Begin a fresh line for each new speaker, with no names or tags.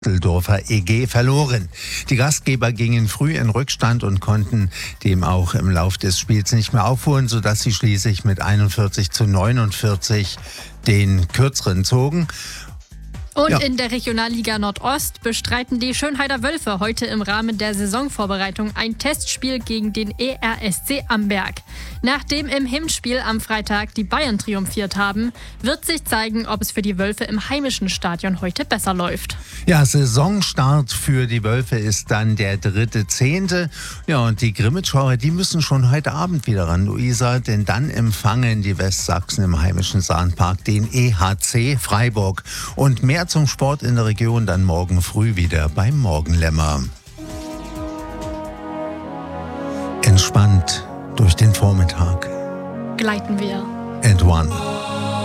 Düsseldorfer EG verloren. Die Gastgeber gingen früh in Rückstand und konnten dem auch im Lauf des Spiels nicht mehr aufholen, sodass sie schließlich mit 41:49 den Kürzeren zogen.
Und in der Regionalliga Nordost bestreiten die Schönheider Wölfe heute im Rahmen der Saisonvorbereitung ein Testspiel gegen den ERSC Amberg. Nachdem im Hinspiel am Freitag die Bayern triumphiert haben, wird sich zeigen, ob es für die Wölfe im heimischen Stadion heute besser läuft.
Ja, Saisonstart für die Wölfe ist dann der 3.10. Ja, und die Grimmitschauer, die müssen schon heute Abend wieder ran, Luisa, denn dann empfangen die Westsachsen im heimischen Sahnpark den EHC Freiburg. Und mehr zum Sport in der Region dann morgen früh wieder beim Morgenlämmer. Entspannt durch den Vormittag
Gleiten wir.
and one.